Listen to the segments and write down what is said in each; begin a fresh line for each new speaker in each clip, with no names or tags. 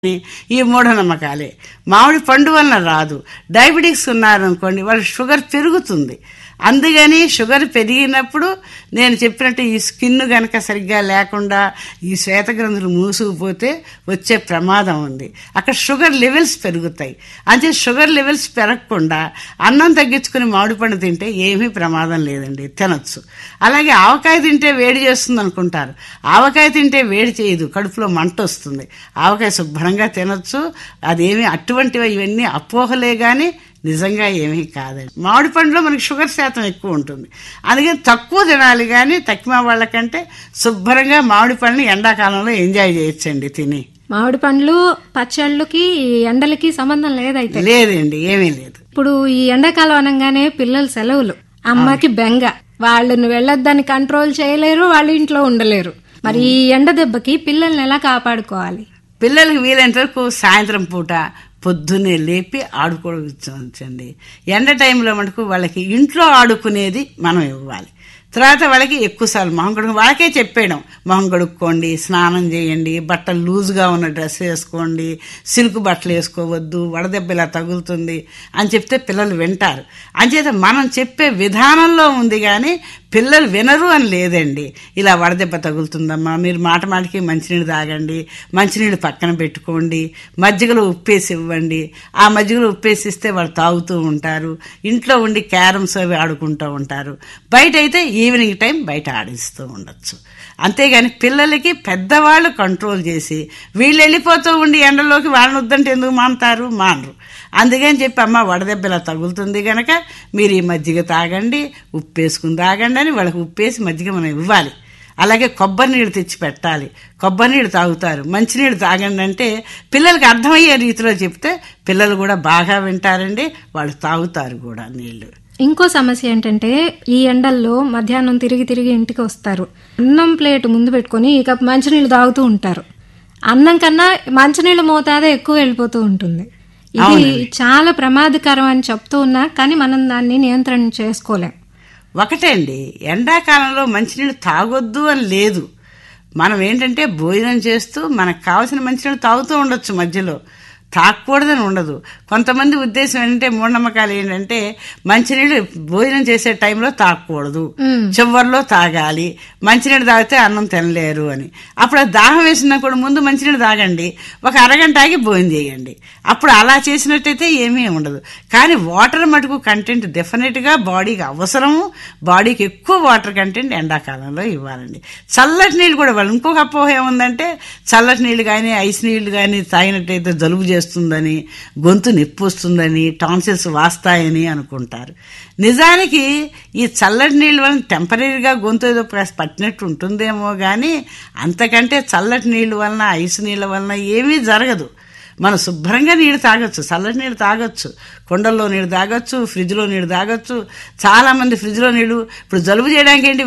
ఈ మూఢనమ్మకాలే. మామిడి పండు వలన రాదు. డయాబెటిక్స్ ఉన్నారనుకోండి, వాళ్ళ షుగర్ పెరుగుతుంది. అందుకని షుగర్ పెరిగినప్పుడు నేను చెప్పినట్టు ఈ స్కిన్ గనక సరిగ్గా లేకుండా ఈ శ్వేతగ్రంథులు మూసుకుపోతే వచ్చే ప్రమాదం ఉంది. అక్కడ షుగర్ లెవెల్స్ పెరుగుతాయి. అంతే షుగర్ లెవెల్స్ పెరగకుండా అన్నం తగ్గించుకుని మామిడి పండు తింటే ఏమీ ప్రమాదం లేదండి, తినొచ్చు. అలాగే ఆవకాయ తింటే వేడి చేస్తుంది అనుకుంటారు. ఆవకాయ తింటే వేడి చేయదు, కడుపులో మంట వస్తుంది. ఆవకాయ శుభ్రంగా తినొచ్చు. అదేమి అటువంటివి ఇవన్నీ అపోహలే గాని నిజంగా ఏమీ కాదండి. మామిడి పండులో మనకి షుగర్ శాతం ఎక్కువ ఉంటుంది. అందుకని తక్కువ తినాలి, కానీ తక్కువ వాళ్ళకంటే శుభ్రంగా మామిడి పండుని ఎండాకాలంలో ఎంజాయ్ చేయొచ్చండి తిని.
మామిడి పండ్లు పచ్చళ్ళకి ఎండలకి సంబంధం లేదైతే?
లేదండి, ఏమీ లేదు.
ఇప్పుడు ఈ ఎండాకాలం అనగానే పిల్లల సెలవులు, అమ్మకి బెంగ, వాళ్ళని వెళ్ళొద్దని కంట్రోల్ చేయలేరు, వాళ్ళు ఇంట్లో ఉండలేరు. మరి ఈ ఎండ దెబ్బకి పిల్లల్ని ఎలా కాపాడుకోవాలి?
పిల్లలకి వీలైనంత వరకు సాయంత్రం పూట పొద్దున్నే లేపి ఆడుకోవచ్చండి. ఎండ టైంలో మటుకు వాళ్ళకి ఇంట్లో ఆడుకునేది మనం ఇవ్వాలి. తర్వాత వాళ్ళకి ఎక్కువసార్లు మొహం కడుక్కు వాళ్ళకే చెప్పేయడం, మొహం కడుక్కోండి, స్నానం చేయండి, బట్టలు లూజ్గా ఉన్న డ్రెస్ వేసుకోండి, సిల్క్ బట్టలు వేసుకోవద్దు, వడదెబ్బ ఇలా తగులుతుంది అని చెప్తే పిల్లలు వింటారు. అంచేత మనం చెప్పే విధానంలో ఉంది, కానీ పిల్లలు వినరు అని లేదండి. ఇలా వడదెబ్బ తగులుతుందమ్మా, మీరు మాట మాటికి మంచినీళ్ళు తాగండి, మంచినీళ్ళు పక్కన పెట్టుకోండి, మజ్జిగలో ఉప్పేసి ఇవ్వండి. ఆ మజ్జిగలో ఉప్పేసి ఇస్తే వాళ్ళు తాగుతూ ఉంటారు. ఇంట్లో ఉండి క్యారమ్స్ అవి ఆడుకుంటూ ఉంటారు. బయట అయితే ఈవినింగ్ టైం బయట ఆడిస్తూ ఉండొచ్చు. అంతేగాని పిల్లలకి పెద్దవాళ్ళు కంట్రోల్ చేసి వీళ్ళు వెళ్ళిపోతూ ఉండి ఎండలోకి వాళ్ళని వద్దంటే ఎందుకు మానతారు? మానరు. అందుకని చెప్పి అమ్మ వడదెబ్బ ఇలా తగులుతుంది గనక మీరు ఈ మజ్జిగ తాగండి, ఉప్పేసుకుని తాగండి అని వాళ్ళకి ఉప్పేసి మజ్జిగ మనం ఇవ్వాలి. అలాగే కొబ్బరి నీళ్ళు తెచ్చి పెట్టాలి, కొబ్బరి నీళ్ళు తాగుతారు. మంచినీళ్ళు తాగండి అంటే పిల్లలకి అర్థమయ్యే రీతిలో చెప్తే పిల్లలు కూడా బాగా వింటారండి, వాళ్ళు తాగుతారు కూడా నీళ్లు.
ఇంకో సమస్య ఏంటంటే, ఈ ఎండల్లో మధ్యాహ్నం తిరిగి తిరిగి ఇంటికి వస్తారు, అన్నం ప్లేట్ ముందు పెట్టుకుని ఇక మంచినీళ్ళు తాగుతూ ఉంటారు. అన్నం కన్నా మంచినీళ్ళ మోతాదే ఎక్కువ వెళ్ళిపోతూ ఉంటుంది. ఇది చాలా ప్రమాదకరం అని చెప్తూ ఉన్నా, కానీ మనం దాన్ని నియంత్రణ చేసుకోలేం.
ఒకటే అండి, ఎండాకాలంలో మంచినీళ్ళు తాగొద్దు అని లేదు. మనం ఏంటంటే భోజనం చేస్తూ మనకు కావాల్సిన మంచినీళ్ళు తాగుతూ ఉండొచ్చు, మధ్యలో తాగకూడదని ఉండదు. కొంతమంది ఉద్దేశం ఏంటంటే, మూఢనమ్మకాలు ఏంటంటే మంచినీళ్ళు భోజనం చేసే టైంలో తాగకూడదు, చివరిలో తాగాలి, మంచినీళ్ళు తాగితే అన్నం తినలేరు అని. అప్పుడు దాహం వేసినా కూడా ముందు మంచినీళ్ళు తాగండి, ఒక అరగంట ఆగి భోజనం చేయండి. అప్పుడు అలా చేసినట్టయితే ఏమీ ఉండదు. కానీ వాటర్ మటుకు కంటెంట్ డెఫినెట్గా బాడీకి అవసరము. బాడీకి ఎక్కువ వాటర్ కంటెంట్ ఎండాకాలంలో ఇవ్వాలండి. చల్లటి నీళ్ళు కూడా ఇవ్వాలి. ఇంకొక అపోహ ఏముందంటే, చల్లటి నీళ్ళు కానీ ఐస్ నీళ్లు కానీ తాగినట్టయితే జలుబు చేస్తుందని, గొంతు నొప్పి వస్తుందని, టాన్సిల్స్ వాస్తాయని అనుకుంటారు. నిజానికి ఈ చల్లటి నీళ్ళ వలన టెంపరీగా గొంతు ఏదో పట్టినట్టు ఉంటుందేమో, కానీ అంతకంటే చల్లటి నీళ్ళ వలన ఐస్ నీళ్ళ వలన ఏమీ జరగదు. మనం శుభ్రంగా నీళ్ళు తాగొచ్చు, చల్లటి నీళ్ళు తాగొచ్చు, కుండల్లో నీళ్ళు తాగొచ్చు, ఫ్రిడ్జ్లో నీళ్ళు తాగొచ్చు. చాలామంది ఫ్రిడ్జ్లో నీళ్ళు ఇప్పుడు జలుబు చేయడానికి ఏంటి,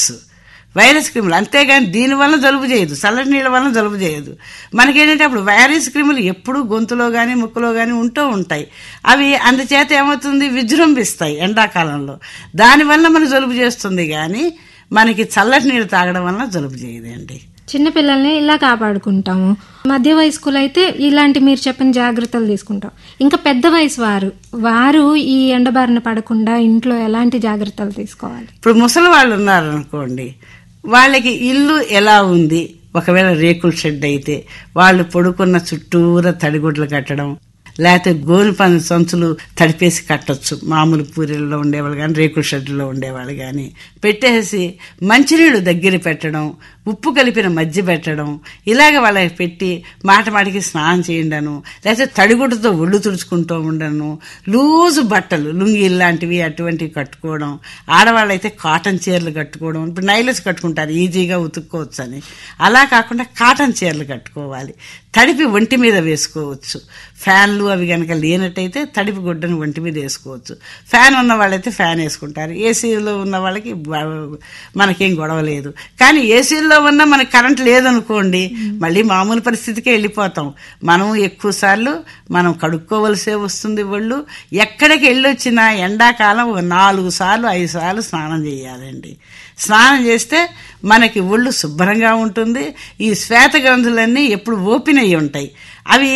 వైరస్ క్రిములు. అంతేగాని దీనివల్ల జలుబు చేయదు, చల్లటి నీళ్ళ వల్ల జలుబు చేయదు. మనకేంటంటే అప్పుడు వైరస్ క్రిములు ఎప్పుడూ గొంతులో కానీ ముక్కులో కానీ ఉంటూ ఉంటాయి. అవి అందుచేత ఏమవుతుంది, విజృంభిస్తాయి ఎండాకాలంలో. దానివల్ల మనకు జలుబు చేస్తుంది, కానీ మనకి చల్లటి నీళ్ళు తాగడం వల్ల జలుబు చేయదండి.
చిన్నపిల్లల్ని ఇలా కాపాడుకుంటాము. మధ్య వయస్కులు అయితే ఇలాంటి మీరు చెప్పిన జాగ్రత్తలు తీసుకుంటాం. ఇంకా పెద్ద వయసు వారు ఈ ఎండబారిన పడకుండా ఇంట్లో ఎలాంటి జాగ్రత్తలు తీసుకోవాలి?
ఇప్పుడు ముసలి వాళ్ళు ఉన్నారనుకోండి, వాళ్ళకి ఇల్లు ఎలా ఉంది, ఒకవేళ రేకుల షెడ్ అయితే వాళ్ళు పడుకున్న చుట్టూరా తడిగుడ్లు కట్టడం, లేకపోతే గోనుపని సంచులు తడిపేసి కట్టొచ్చు. మామూలు పూరీల్లో ఉండేవాళ్ళు కానీ రేకుల షెడ్లో ఉండేవాళ్ళు కానీ పెట్టేసి మంచినీళ్ళు దగ్గర పెట్టడం, ఉప్పు కలిపిన మజ్జి పెట్టడం, ఇలాగ వాళ్ళకి పెట్టి మాటికి స్నానం చేయండను, లేకపోతే తడిగుడ్డతో ఒళ్ళు తుడుచుకుంటూ ఉండను. లూజు బట్టలు, లుంగీలు లాంటివి అటువంటివి కట్టుకోవడం. ఆడవాళ్ళైతే కాటన్ చీరలు కట్టుకోవడం. ఇప్పుడు నైలెస్ కట్టుకుంటారు ఈజీగా ఉతుక్కోవచ్చు అని, అలా కాకుండా కాటన్ చీరలు కట్టుకోవాలి. తడిపి ఒంటి మీద వేసుకోవచ్చు. ఫ్యాన్లు అవి కనుక లేనట్టయితే తడిపి గుడ్డను ఒంటి మీద వేసుకోవచ్చు. ఫ్యాన్ ఉన్న వాళ్ళైతే ఫ్యాన్ వేసుకుంటారు. ఏసీలో ఉన్న వాళ్ళకి మనకేం గొడవ లేదు. కానీ ఏసీల్లో ఇంట్లో ఉన్న మనకి కరెంట్ లేదనుకోండి, మళ్ళీ మామూలు పరిస్థితికే వెళ్ళిపోతాం. మనం ఎక్కువ సార్లు మనం కడుక్కోవలసే వస్తుంది. ఒళ్ళు ఎక్కడికి వెళ్ళొచ్చినా ఎండాకాలం 4 సార్లు 5 సార్లు స్నానం చేయాలండి. స్నానం చేస్తే మనకి ఒళ్ళు శుభ్రంగా ఉంటుంది. ఈ శ్వేత గ్రంథులన్నీ ఎప్పుడు ఓపెన్ అయ్యి ఉంటాయి. అవి